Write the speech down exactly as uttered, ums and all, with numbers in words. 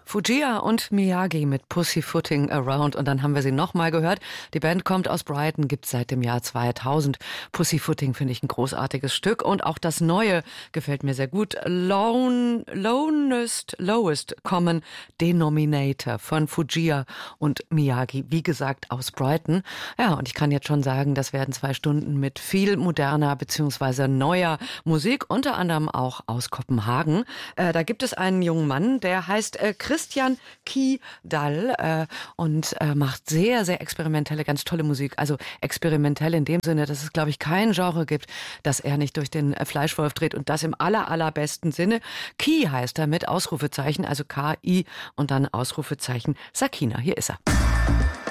Fujia und Miyagi mit Pussyfooting Around. Und dann haben wir sie nochmal gehört. Die Band kommt aus Brighton, gibt es seit dem Jahr zweitausend. Pussyfooting finde ich ein großartiges Stück. Und auch das Neue gefällt mir sehr gut. Lone, Lowest, Lowest Common Denominator von Fujia und Miyagi. Wie gesagt, aus Brighton. Ja, und ich kann jetzt schon sagen, das werden zwei Stunden mit viel moderner bzw. neuer Musik, unter anderem auch aus Kopenhagen. Äh, da gibt es einen jungen Mann, der heißt äh, Christian Kidal äh, und äh, macht sehr, sehr experimentelle, ganz tolle Musik. Also experimentell in dem Sinne, dass es, glaube ich, kein Genre gibt, das er nicht durch den äh, Fleischwolf dreht, und das im aller, allerbesten Sinne. Ki heißt er mit Ausrufezeichen, also K I und dann Ausrufezeichen Sakina. Hier ist er.